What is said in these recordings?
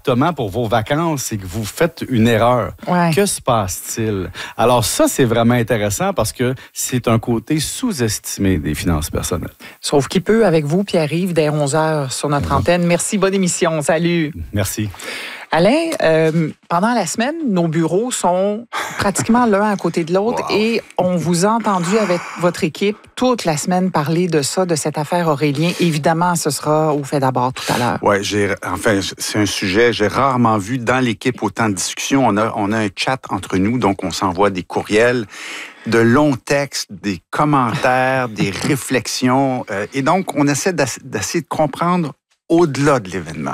appartement pour vos vacances et que vous faites une erreur. Ouais. Que se passe-t-il? Alors ça, c'est vraiment intéressant parce que c'est un côté sous-estimé des finances personnelles. Sauf qu'il peut avec vous, Pierre-Yves, dès 11h sur notre antenne. Merci, bonne émission. Salut. Merci. Alain, pendant la semaine, nos bureaux sont pratiquement l'un à côté de l'autre et on vous a entendu avec votre équipe toute la semaine parler de ça, de cette affaire Aurélien. Évidemment, ce sera au fait d'abord tout à l'heure. Oui, c'est un sujet, j'ai rarement vu dans l'équipe autant de discussions. On a un chat entre nous, donc on s'envoie des courriels, de longs textes, des commentaires, des réflexions. Et donc, on essaie d'essayer de comprendre au-delà de l'événement.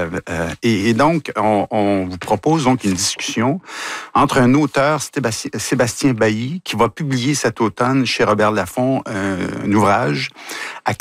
Et donc, on vous propose donc une discussion entre un auteur, Sébastien Bailly, qui va publier cet automne chez Robert Laffont un ouvrage à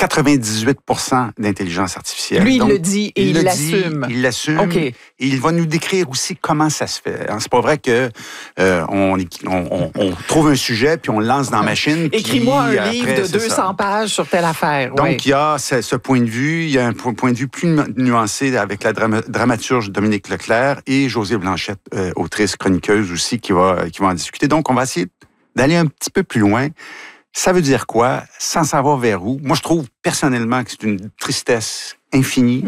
98% d'intelligence artificielle. Lui, donc, il le dit et il l'assume. Il l'assume. OK. Et il va nous décrire aussi comment ça se fait. C'est pas vrai que on trouve un sujet puis on le lance dans la machine. Écris-moi un livre de 200 pages sur telle affaire. Donc, il y a ce point de vue. Il y a un point de vue plus nuancé avec la dramaturge Dominique Leclerc et Josée Blanchette, autrice chroniqueuse aussi, qui va en discuter. Donc, on va essayer d'aller un petit peu plus loin. Ça veut dire quoi? Sans savoir vers où. Moi, je trouve personnellement que c'est une tristesse infinie.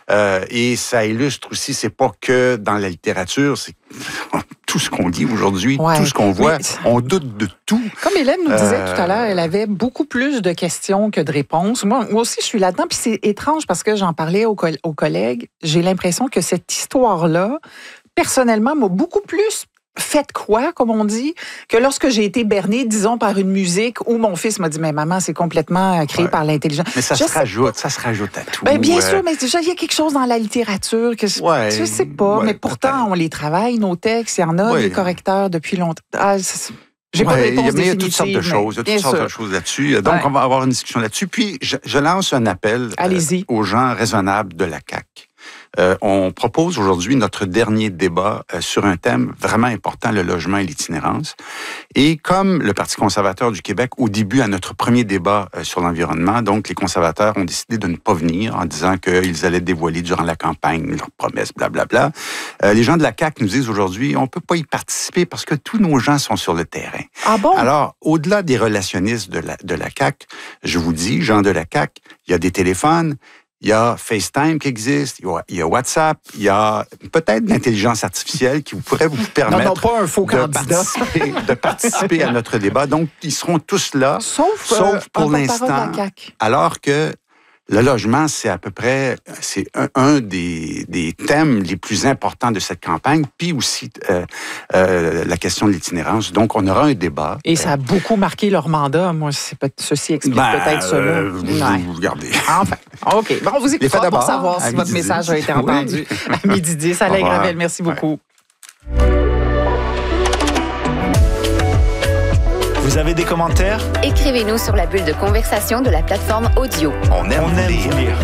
Et ça illustre aussi, c'est pas que dans la littérature, c'est tout ce qu'on dit aujourd'hui, tout ce qu'on voit, on doute de tout. Comme Hélène nous disait tout à l'heure, elle avait beaucoup plus de questions que de réponses. Moi aussi, je suis là-dedans. Puis c'est étrange parce que j'en parlais aux collègues. J'ai l'impression que cette histoire-là, personnellement, m'a beaucoup plus fait quoi, comme on dit, que lorsque j'ai été bernée, disons, par une musique où mon fils m'a dit, mais maman, c'est complètement créé par l'intelligence. Mais ça se rajoute à tout. Ben, bien sûr, mais déjà, il y a quelque chose dans la littérature que je sais pas, mais pourtant, on les travaille, nos textes, il y en a des correcteurs depuis longtemps. J'ai pas de réponse définitive. Il y a toutes sortes de choses. Il y a toutes sortes de choses là-dessus. Donc, on va avoir une discussion là-dessus. Puis, je lance un appel aux gens raisonnables de la CAQ. On propose aujourd'hui notre dernier débat sur un thème vraiment important, le logement et l'itinérance. Et comme le Parti conservateur du Québec, au début, à notre premier débat sur l'environnement, donc les conservateurs ont décidé de ne pas venir en disant qu'ils allaient dévoiler durant la campagne leurs promesses, blablabla. Les gens de la CAQ nous disent aujourd'hui, on peut pas y participer parce que tous nos gens sont sur le terrain. Ah bon? Alors, au-delà des relationnistes de la CAQ, je vous dis, gens de la CAQ, il y a des téléphones, il y a FaceTime qui existe, il y a WhatsApp, il y a peut-être l'intelligence artificielle qui pourrait vous permettre pas un faux candidat. de participer à notre débat. Donc, ils seront tous là, sauf pour l'instant. Alors que le logement, c'est à peu près un des thèmes les plus importants de cette campagne, puis aussi la question de l'itinérance. Donc, on aura un débat. Et ça a beaucoup marqué leur mandat. Moi, ceci explique peut-être cela. Vous regardez. Enfin, OK. Bon, on vous écoutera pour savoir si votre message a été entendu. À midi 10. Alain Gravel, merci beaucoup. Vous avez des commentaires? Écrivez-nous sur la bulle de conversation de la plateforme audio. On aime vous lire.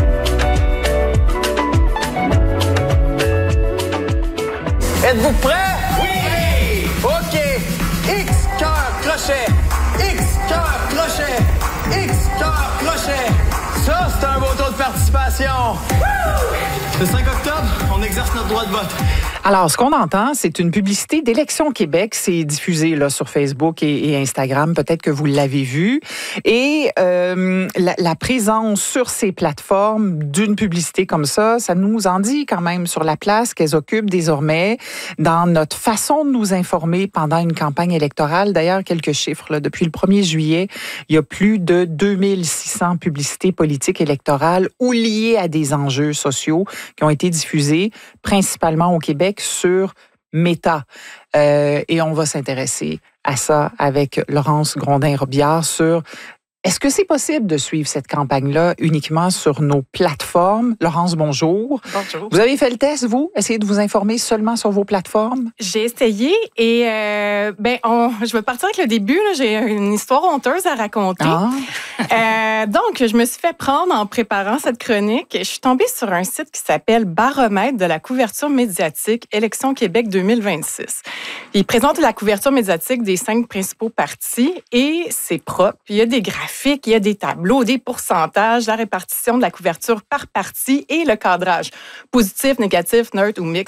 Êtes-vous prêts? Oui! OK. X, cœur, crochet. X, cœur, crochet. X, cœur, crochet. Ça, c'est un beau taux de participation. Le 5 octobre, on exerce notre droit de vote. Alors, ce qu'on entend, c'est une publicité d'Élections Québec. C'est diffusé là, sur Facebook et Instagram. Peut-être que vous l'avez vu. Et la présence sur ces plateformes d'une publicité comme ça nous en dit quand même sur la place qu'elles occupent désormais dans notre façon de nous informer pendant une campagne électorale. D'ailleurs, quelques chiffres. Là, depuis le 1er juillet, il y a plus de 2600 publicités politiques électorales ou liées à des enjeux sociaux qui ont été diffusées principalement au Québec sur Meta. Et on va s'intéresser à ça avec Laurence Grondin-Robillard sur est-ce que c'est possible de suivre cette campagne-là uniquement sur nos plateformes? Laurence, bonjour. Bonjour. Vous avez fait le test, vous? Essayez de vous informer seulement sur vos plateformes? J'ai essayé et je vais partir avec le début. Là. J'ai une histoire honteuse à raconter. Donc, je me suis fait prendre en préparant cette chronique. Je suis tombée sur un site qui s'appelle Baromètre de la couverture médiatique Élections Québec 2026. Il présente la couverture médiatique des 5 principaux partis et c'est propre. Il y a des graphiques, il y a des tableaux, des pourcentages, la répartition de la couverture par parti et le cadrage. Positif, négatif, neutre ou mix.